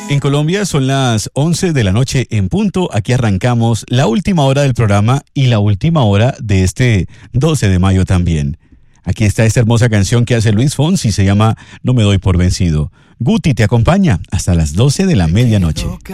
En Colombia son las 11 de la noche en punto. Aquí arrancamos la última hora del programa y la última hora de este 12 de mayo también. Aquí está esta hermosa canción que hace Luis Fonsi, se llama No me doy por vencido. Guti te acompaña hasta las 12 de la medianoche.